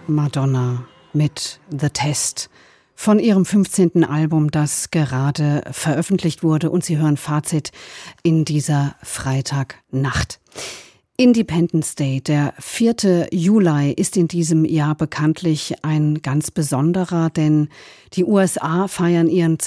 Madonna mit The Test von ihrem 15. Album, das gerade veröffentlicht wurde. Und Sie hören Fazit in dieser Freitagnacht. Independence Day, der 4. Juli, ist in diesem Jahr bekanntlich ein ganz besonderer, denn die USA feiern ihren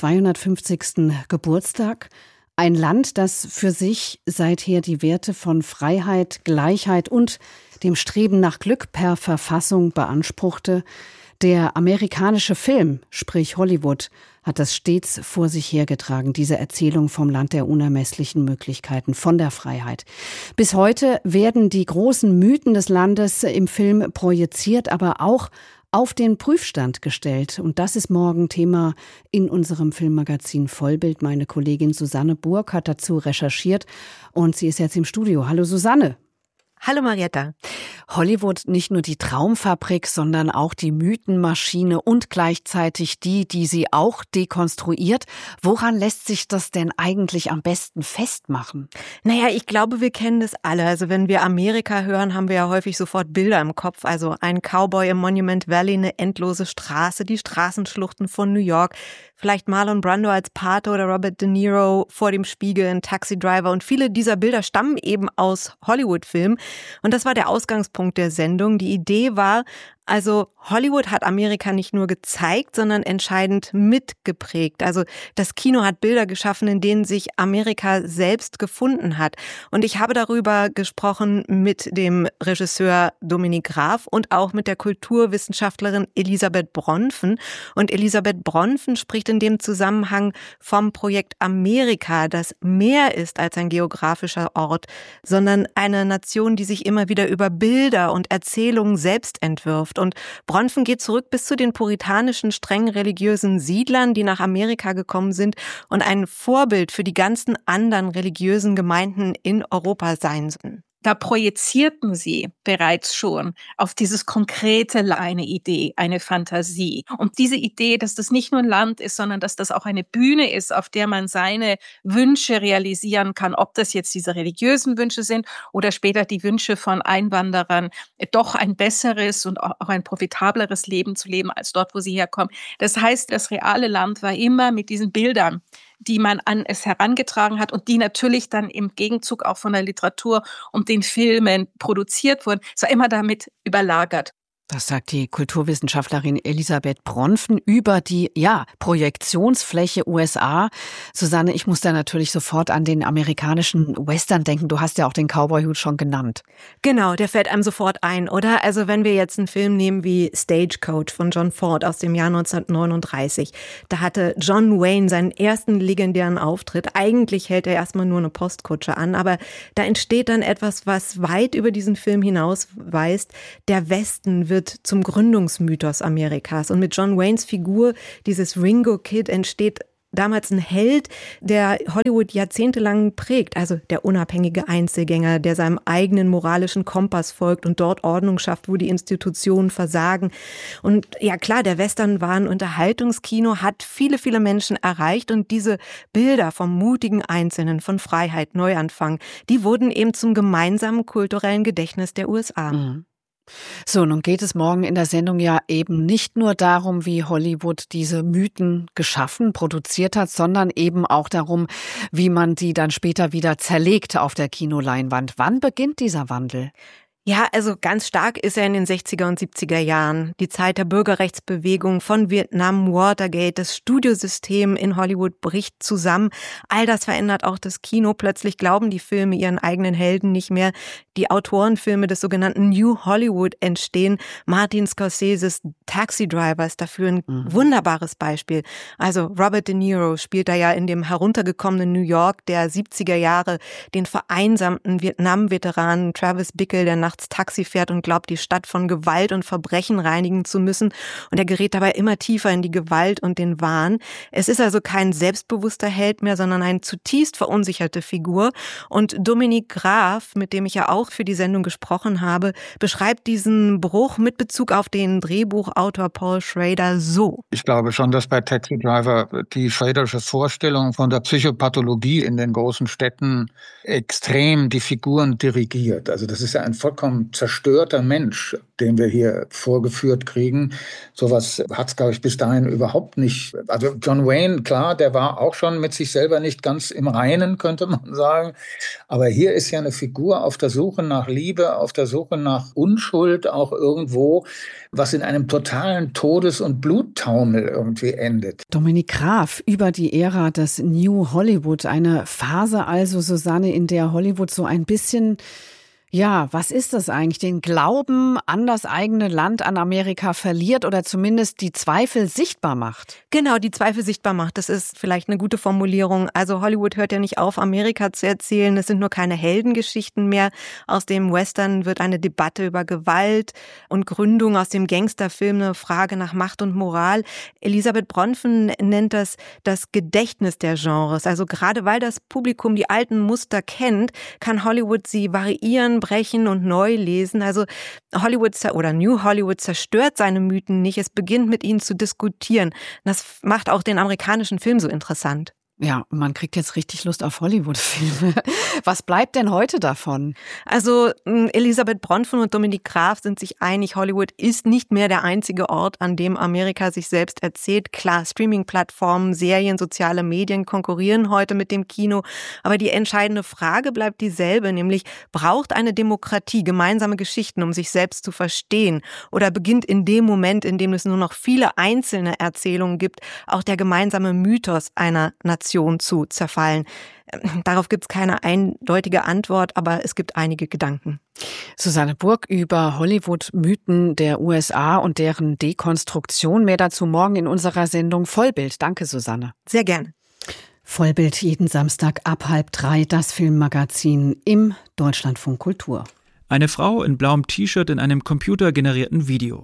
250. Geburtstag. Ein Land, das für sich seither die Werte von Freiheit, Gleichheit und dem Streben nach Glück per Verfassung beanspruchte. Der amerikanische Film, sprich Hollywood, hat das stets vor sich hergetragen, diese Erzählung vom Land der unermesslichen Möglichkeiten, von der Freiheit. Bis heute werden die großen Mythen des Landes im Film projiziert, aber auch auf den Prüfstand gestellt. Und das ist morgen Thema in unserem Filmmagazin Vollbild. Meine Kollegin Susanne Burg hat dazu recherchiert und sie ist jetzt im Studio. Hallo Susanne. Hallo Marietta. Hollywood nicht nur die Traumfabrik, sondern auch die Mythenmaschine und gleichzeitig die sie auch dekonstruiert. Woran lässt sich das denn eigentlich am besten festmachen? Naja, ich glaube, wir kennen das alle. Also wenn wir Amerika hören, haben wir ja häufig sofort Bilder im Kopf. Also ein Cowboy im Monument Valley, eine endlose Straße, die Straßenschluchten von New York. Vielleicht Marlon Brando als Pate oder Robert De Niro vor dem Spiegel in Taxi Driver. Und viele dieser Bilder stammen eben aus Hollywood-Filmen. Und das war der Ausgangspunkt der Sendung. Die Idee war, also Hollywood hat Amerika nicht nur gezeigt, sondern entscheidend mitgeprägt. Also das Kino hat Bilder geschaffen, in denen sich Amerika selbst gefunden hat. Und ich habe darüber gesprochen mit dem Regisseur Dominik Graf und auch mit der Kulturwissenschaftlerin Elisabeth Bronfen. Und Elisabeth Bronfen spricht in dem Zusammenhang vom Projekt Amerika, das mehr ist als ein geografischer Ort, sondern eine Nation, die sich immer wieder über Bilder und Erzählungen selbst entwirft. Und Bronfen geht zurück bis zu den puritanischen, streng religiösen Siedlern, die nach Amerika gekommen sind und ein Vorbild für die ganzen anderen religiösen Gemeinden in Europa sein sollen. Da projizierten sie bereits schon auf dieses konkrete eine Idee, eine Fantasie. Und diese Idee, dass das nicht nur ein Land ist, sondern dass das auch eine Bühne ist, auf der man seine Wünsche realisieren kann, ob das jetzt diese religiösen Wünsche sind oder später die Wünsche von Einwanderern, doch ein besseres und auch ein profitableres Leben zu leben als dort, wo sie herkommen. Das heißt, das reale Land war immer mit diesen Bildern, die man an es herangetragen hat und die natürlich dann im Gegenzug auch von der Literatur und den Filmen produziert wurden. Es war immer damit überlagert. Das sagt die Kulturwissenschaftlerin Elisabeth Bronfen über die Projektionsfläche USA. Susanne, ich muss da natürlich sofort an den amerikanischen Western denken. Du hast ja auch den Cowboy-Hut schon genannt. Genau, der fällt einem sofort ein, oder? Also wenn wir jetzt einen Film nehmen wie Stagecoach von John Ford aus dem Jahr 1939, da hatte John Wayne seinen ersten legendären Auftritt. Eigentlich hält er erstmal nur eine Postkutsche an, aber da entsteht dann etwas, was weit über diesen Film hinausweist. Der Westen wird zum Gründungsmythos Amerikas. Und mit John Waynes Figur, dieses Ringo Kid, entsteht damals ein Held, der Hollywood jahrzehntelang prägt. Also der unabhängige Einzelgänger, der seinem eigenen moralischen Kompass folgt und dort Ordnung schafft, wo die Institutionen versagen. Und ja klar, der Western war ein Unterhaltungskino, hat viele, viele Menschen erreicht. Und diese Bilder vom mutigen Einzelnen, von Freiheit, Neuanfang, die wurden eben zum gemeinsamen kulturellen Gedächtnis der USA. Mhm. So, nun geht es morgen in der Sendung ja eben nicht nur darum, wie Hollywood diese Mythen geschaffen, produziert hat, sondern eben auch darum, wie man die dann später wieder zerlegt auf der Kinoleinwand. Wann beginnt dieser Wandel? Ja, also ganz stark ist er in den 60er und 70er Jahren. Die Zeit der Bürgerrechtsbewegung, von Vietnam, Watergate, das Studiosystem in Hollywood bricht zusammen. All das verändert auch das Kino. Plötzlich glauben die Filme ihren eigenen Helden nicht mehr. Die Autorenfilme des sogenannten New Hollywood entstehen. Martin Scorseses Taxi Driver ist dafür ein wunderbares Beispiel. Also Robert De Niro spielt da ja in dem heruntergekommenen New York der 70er Jahre den vereinsamten Vietnam-Veteranen Travis Bickle, der nachts Taxi fährt und glaubt, die Stadt von Gewalt und Verbrechen reinigen zu müssen. Und er gerät dabei immer tiefer in die Gewalt und den Wahn. Es ist also kein selbstbewusster Held mehr, sondern eine zutiefst verunsicherte Figur. Und Dominik Graf, mit dem ich ja auch für die Sendung gesprochen habe, beschreibt diesen Bruch mit Bezug auf den Drehbuchautor Paul Schrader so. Ich glaube schon, dass bei Taxi Driver die Schradersche Vorstellung von der Psychopathologie in den großen Städten extrem die Figuren dirigiert. Also das ist ja ein vollkommen vollkommen zerstörter Mensch, den wir hier vorgeführt kriegen. Sowas hat es, glaube ich, bis dahin überhaupt nicht. Also John Wayne, klar, der war auch schon mit sich selber nicht ganz im Reinen, könnte man sagen. Aber hier ist ja eine Figur auf der Suche nach Liebe, auf der Suche nach Unschuld auch irgendwo, was in einem totalen Todes- und Bluttaumel irgendwie endet. Dominik Graf über die Ära des New Hollywood. Eine Phase also, Susanne, in der Hollywood so ein bisschen, ja, was ist das eigentlich? Den Glauben an das eigene Land, an Amerika verliert oder zumindest die Zweifel sichtbar macht. Genau, die Zweifel sichtbar macht. Das ist vielleicht eine gute Formulierung. Also Hollywood hört ja nicht auf, Amerika zu erzählen. Es sind nur keine Heldengeschichten mehr. Aus dem Western wird eine Debatte über Gewalt und Gründung, aus dem Gangsterfilm eine Frage nach Macht und Moral. Elisabeth Bronfen nennt das Gedächtnis der Genres. Also gerade weil das Publikum die alten Muster kennt, kann Hollywood sie variieren, brechen und neu lesen. Also Hollywood oder New Hollywood zerstört seine Mythen nicht. Es beginnt mit ihnen zu diskutieren. Das macht auch den amerikanischen Film so interessant. Ja, man kriegt jetzt richtig Lust auf Hollywood-Filme. Was bleibt denn heute davon? Also Elisabeth Bronfen und Dominik Graf sind sich einig, Hollywood ist nicht mehr der einzige Ort, an dem Amerika sich selbst erzählt. Klar, Streaming-Plattformen, Serien, soziale Medien konkurrieren heute mit dem Kino. Aber die entscheidende Frage bleibt dieselbe, nämlich braucht eine Demokratie gemeinsame Geschichten, um sich selbst zu verstehen? Oder beginnt in dem Moment, in dem es nur noch viele einzelne Erzählungen gibt, auch der gemeinsame Mythos einer Nation zu zerfallen? Darauf gibt es keine eindeutige Antwort, aber es gibt einige Gedanken. Susanne Burg über Hollywood-Mythen der USA und deren Dekonstruktion. Mehr dazu morgen in unserer Sendung Vollbild. Danke, Susanne. Sehr gerne. Vollbild jeden Samstag ab 2:30, das Filmmagazin im Deutschlandfunk Kultur. Eine Frau in blauem T-Shirt in einem computergenerierten Video.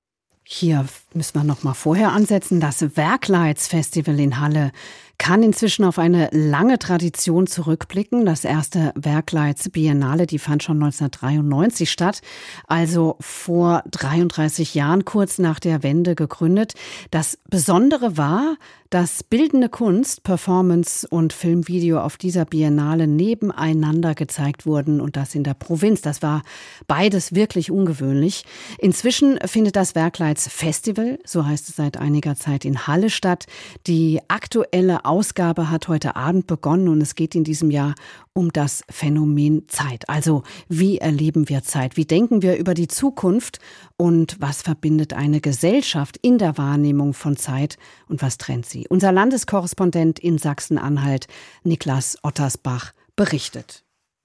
Hier müssen wir noch mal vorher ansetzen. Das Werkleids-Festival in Halle kann inzwischen auf eine lange Tradition zurückblicken. Das erste Werkleids-Biennale, die fand schon 1993 statt, also vor 33 Jahren, kurz nach der Wende gegründet. Das Besondere war, dass bildende Kunst, Performance und Filmvideo auf dieser Biennale nebeneinander gezeigt wurden und das in der Provinz. Das war beides wirklich ungewöhnlich. Inzwischen findet das Werkleids-Festival, so heißt es seit einiger Zeit, in Halle statt. Die aktuelle Ausgabe hat heute Abend begonnen und es geht in diesem Jahr um das Phänomen Zeit. Also wie erleben wir Zeit? Wie denken wir über die Zukunft? Und was verbindet eine Gesellschaft in der Wahrnehmung von Zeit und was trennt sie? Unser Landeskorrespondent in Sachsen-Anhalt, Niklas Ottersbach, berichtet.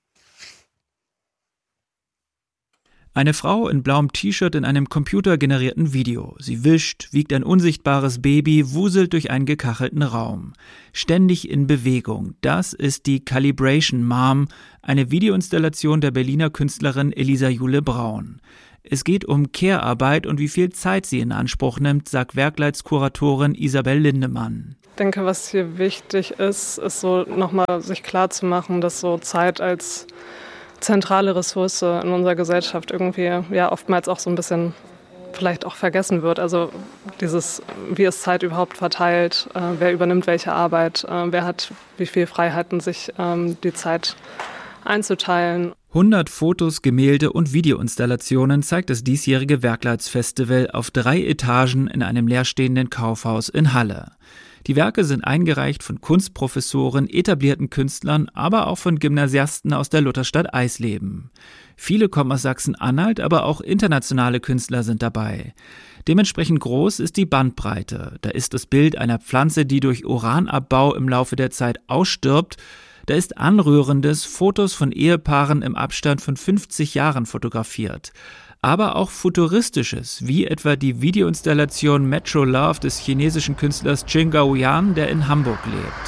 Eine Frau in blauem T-Shirt in einem computergenerierten Video. Sie wischt, wiegt ein unsichtbares Baby, wuselt durch einen gekachelten Raum. Ständig in Bewegung. Das ist die Calibration Mom, eine Videoinstallation der Berliner Künstlerin Elisa Jule Braun. Es geht um Care-Arbeit und wie viel Zeit sie in Anspruch nimmt, sagt Werkleitskuratorin Isabel Lindemann. Ich denke, was hier wichtig ist so nochmal sich klarzumachen, dass so Zeit als zentrale Ressource in unserer Gesellschaft irgendwie ja oftmals auch so ein bisschen vielleicht auch vergessen wird. Also dieses, wie ist Zeit überhaupt verteilt, wer übernimmt welche Arbeit, wer hat wie viel Freiheiten, sich die Zeit einzuteilen. 100 Fotos, Gemälde und Videoinstallationen zeigt das diesjährige Werkleidsfestival auf 3 Etagen in einem leerstehenden Kaufhaus in Halle. Die Werke sind eingereicht von Kunstprofessoren, etablierten Künstlern, aber auch von Gymnasiasten aus der Lutherstadt Eisleben. Viele kommen aus Sachsen-Anhalt, aber auch internationale Künstler sind dabei. Dementsprechend groß ist die Bandbreite. Da ist das Bild einer Pflanze, die durch Uranabbau im Laufe der Zeit ausstirbt. Da ist Anrührendes, Fotos von Ehepaaren im Abstand von 50 Jahren fotografiert. Aber auch Futuristisches, wie etwa die Videoinstallation Metro Love des chinesischen Künstlers Qin Gaoyan, der in Hamburg lebt.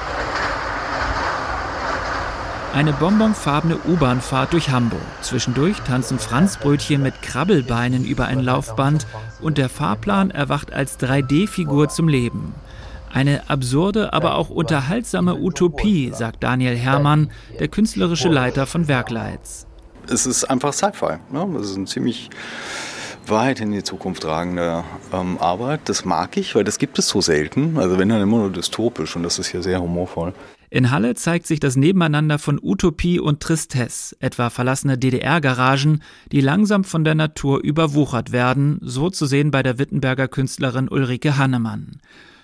Eine bonbonfarbene U-Bahn-Fahrt durch Hamburg. Zwischendurch tanzen Franzbrötchen mit Krabbelbeinen über ein Laufband und der Fahrplan erwacht als 3D-Figur zum Leben. Eine absurde, aber auch unterhaltsame Utopie, sagt Daniel Herrmann, der künstlerische Leiter von Werkleids. Es ist einfach Sci-Fi. Ne? Es ist eine ziemlich weit in die Zukunft tragende Arbeit. Das mag ich, weil das gibt es so selten. Also wenn dann immer nur dystopisch und das ist hier sehr humorvoll. In Halle zeigt sich das Nebeneinander von Utopie und Tristesse, etwa verlassene DDR-Garagen, die langsam von der Natur überwuchert werden, so zu sehen bei der Wittenberger Künstlerin Ulrike Hannemann.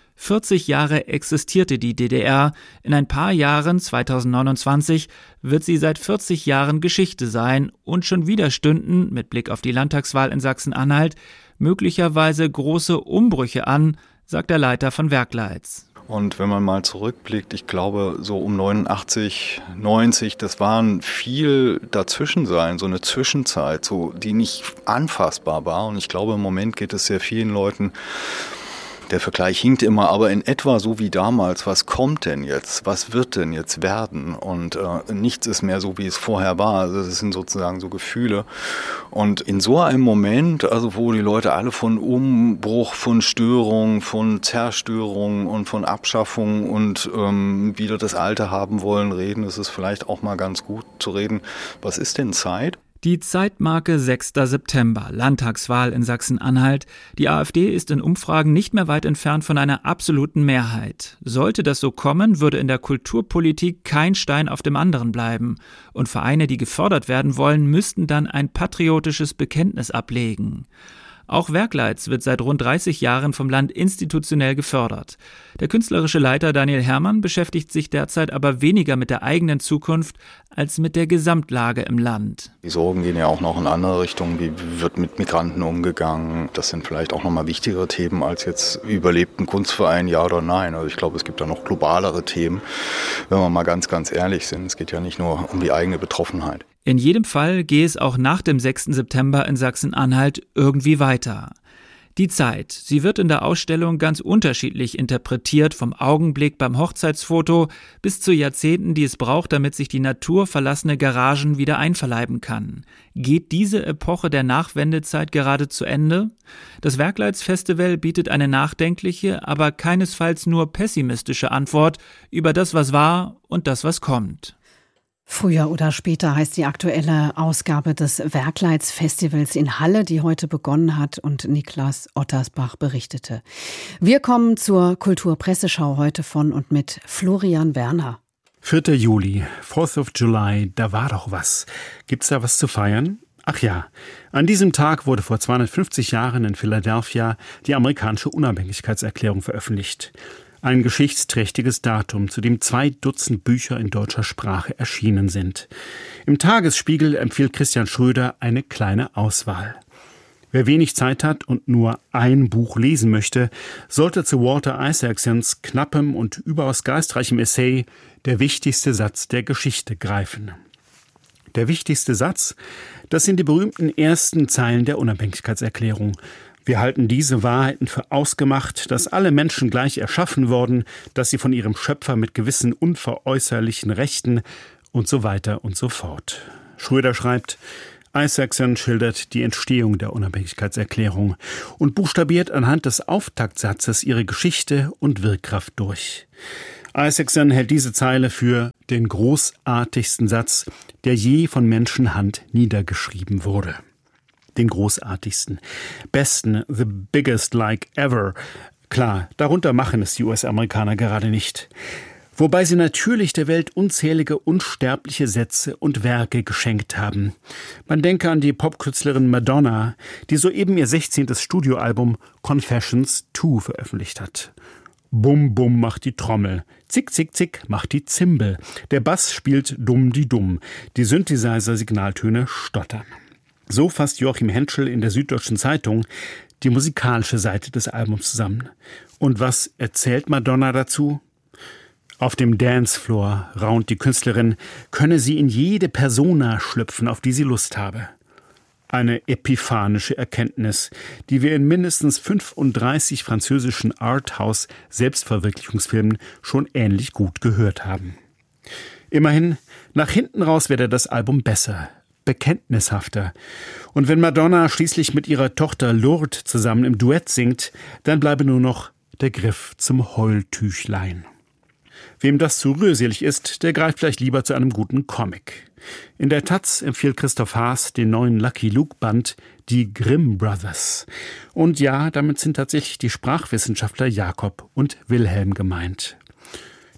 40 Jahre existierte die DDR, in ein paar Jahren, 2029, wird sie seit 40 Jahren Geschichte sein und schon wieder stünden, mit Blick auf die Landtagswahl in Sachsen-Anhalt, möglicherweise große Umbrüche an, sagt der Leiter von Werkleitz. Und wenn man mal zurückblickt, ich glaube, so um 89, 90, das waren viel dazwischen sein, so eine Zwischenzeit, so, die nicht anfassbar war. Und ich glaube, im Moment geht es sehr vielen Leuten, der Vergleich hinkt immer, aber in etwa so wie damals. Was kommt denn jetzt? Was wird denn jetzt werden? Und nichts ist mehr so, wie es vorher war. Also das sind sozusagen so Gefühle. Und in so einem Moment, also wo die Leute alle von Umbruch, von Störung, von Zerstörung und von Abschaffung und wieder das Alte haben wollen, reden, ist es vielleicht auch mal ganz gut zu reden. Was ist denn Zeit? Die Zeitmarke 6. September, Landtagswahl in Sachsen-Anhalt. Die AfD ist in Umfragen nicht mehr weit entfernt von einer absoluten Mehrheit. Sollte das so kommen, würde in der Kulturpolitik kein Stein auf dem anderen bleiben. Und Vereine, die gefördert werden wollen, müssten dann ein patriotisches Bekenntnis ablegen. Auch Werkleitz wird seit rund 30 Jahren vom Land institutionell gefördert. Der künstlerische Leiter Daniel Herrmann beschäftigt sich derzeit aber weniger mit der eigenen Zukunft als mit der Gesamtlage im Land. Die Sorgen gehen ja auch noch in andere Richtungen. Wie wird mit Migranten umgegangen? Das sind vielleicht auch noch mal wichtigere Themen als jetzt überlebt ein Kunstverein, ja oder nein. Also ich glaube, es gibt da noch globalere Themen, wenn wir mal ganz, ganz ehrlich sind. Es geht ja nicht nur um die eigene Betroffenheit. In jedem Fall gehe es auch nach dem 6. September in Sachsen-Anhalt irgendwie weiter. Die Zeit, sie wird in der Ausstellung ganz unterschiedlich interpretiert, vom Augenblick beim Hochzeitsfoto bis zu Jahrzehnten, die es braucht, damit sich die Natur verlassene Garagen wieder einverleiben kann. Geht diese Epoche der Nachwendezeit gerade zu Ende? Das Werkleitz-Festival bietet eine nachdenkliche, aber keinesfalls nur pessimistische Antwort über das, was war und das, was kommt. Früher oder später heißt die aktuelle Ausgabe des Werkleitz-Festivals in Halle, die heute begonnen hat und Niklas Ottersbach berichtete. Wir kommen zur Kulturpresseschau heute von und mit Florian Werner. 4. Juli, 4th of July, da war doch was. Gibt's da was zu feiern? Ach ja, an diesem Tag wurde vor 250 Jahren in Philadelphia die amerikanische Unabhängigkeitserklärung veröffentlicht. Ein geschichtsträchtiges Datum, zu dem 2 Dutzend Bücher in deutscher Sprache erschienen sind. Im Tagesspiegel empfiehlt Christian Schröder eine kleine Auswahl. Wer wenig Zeit hat und nur ein Buch lesen möchte, sollte zu Walter Isaacsons knappem und überaus geistreichem Essay Der wichtigste Satz der Geschichte greifen. Der wichtigste Satz, das sind die berühmten ersten Zeilen der Unabhängigkeitserklärung. Wir halten diese Wahrheiten für ausgemacht, dass alle Menschen gleich erschaffen worden, dass sie von ihrem Schöpfer mit gewissen unveräußerlichen Rechten und so weiter und so fort. Schröder schreibt, Isaacson schildert die Entstehung der Unabhängigkeitserklärung und buchstabiert anhand des Auftaktsatzes ihre Geschichte und Wirkkraft durch. Isaacson hält diese Zeile für den großartigsten Satz, der je von Menschenhand niedergeschrieben wurde. Den großartigsten, besten, the biggest like ever. Klar, darunter machen es die US-Amerikaner gerade nicht. Wobei sie natürlich der Welt unzählige unsterbliche Sätze und Werke geschenkt haben. Man denke an die Popkünstlerin Madonna, die soeben ihr 16. Studioalbum Confessions 2 veröffentlicht hat. Bum, bum macht die Trommel, zick, zick, zick macht die Zimbel. Der Bass spielt dumm, die Synthesizer-Signaltöne stottern. So fasst Joachim Henschel in der Süddeutschen Zeitung die musikalische Seite des Albums zusammen. Und was erzählt Madonna dazu? Auf dem Dancefloor raunt die Künstlerin, könne sie in jede Persona schlüpfen, auf die sie Lust habe. Eine epiphanische Erkenntnis, die wir in mindestens 35 französischen Arthouse-Selbstverwirklichungsfilmen schon ähnlich gut gehört haben. Immerhin, nach hinten raus werde das Album besser, bekenntnishafter. Und wenn Madonna schließlich mit ihrer Tochter Lourdes zusammen im Duett singt, dann bleibe nur noch der Griff zum Heultüchlein. Wem das zu rührselig ist, der greift vielleicht lieber zu einem guten Comic. In der Taz empfiehlt Christoph Haas den neuen Lucky Luke-Band Die Grimm Brothers. Und ja, damit sind tatsächlich die Sprachwissenschaftler Jakob und Wilhelm gemeint.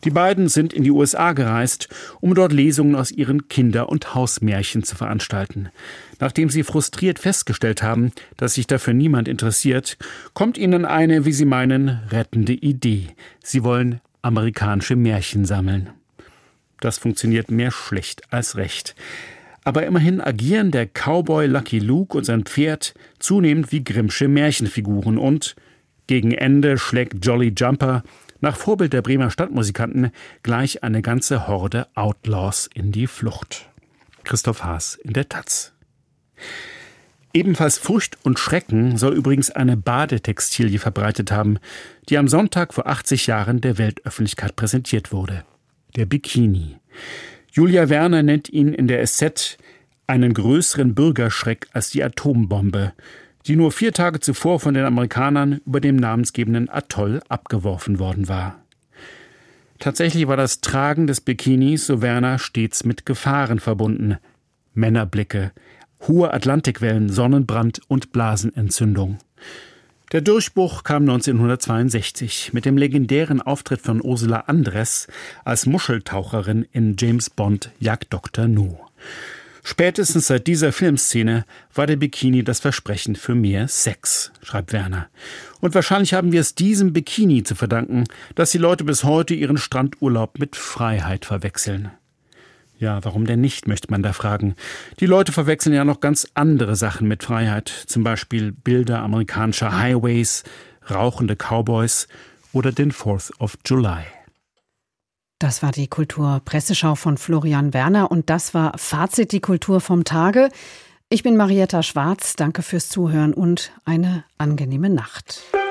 Die beiden sind in die USA gereist, um dort Lesungen aus ihren Kinder- und Hausmärchen zu veranstalten. Nachdem sie frustriert festgestellt haben, dass sich dafür niemand interessiert, kommt ihnen eine, wie sie meinen, rettende Idee. Sie wollen amerikanische Märchen sammeln. Das funktioniert mehr schlecht als recht. Aber immerhin agieren der Cowboy Lucky Luke und sein Pferd zunehmend wie Grimmsche Märchenfiguren und gegen Ende schlägt Jolly Jumper nach Vorbild der Bremer Stadtmusikanten gleich eine ganze Horde Outlaws in die Flucht. Christoph Haas in der Taz. Ebenfalls Furcht und Schrecken soll übrigens eine Badetextilie verbreitet haben, die am Sonntag vor 80 Jahren der Weltöffentlichkeit präsentiert wurde. Der Bikini. Julia Werner nennt ihn in der SZ einen größeren Bürgerschreck als die Atombombe, die nur 4 Tage zuvor von den Amerikanern über dem namensgebenden Atoll abgeworfen worden war. Tatsächlich war das Tragen des Bikinis, so Werner, stets mit Gefahren verbunden. Männerblicke, hohe Atlantikwellen, Sonnenbrand und Blasenentzündung. Der Durchbruch kam 1962 mit dem legendären Auftritt von Ursula Andress als Muscheltaucherin in James Bond Jagd Dr. No. Spätestens seit dieser Filmszene war der Bikini das Versprechen für mehr Sex, schreibt Werner. Und wahrscheinlich haben wir es diesem Bikini zu verdanken, dass die Leute bis heute ihren Strandurlaub mit Freiheit verwechseln. Ja, warum denn nicht, möchte man da fragen. Die Leute verwechseln ja noch ganz andere Sachen mit Freiheit. Zum Beispiel Bilder amerikanischer Highways, rauchende Cowboys oder den 4th of July. Das war die Kulturpresseschau von Florian Werner und das war Fazit, die Kultur vom Tage. Ich bin Marietta Schwarz, danke fürs Zuhören und eine angenehme Nacht.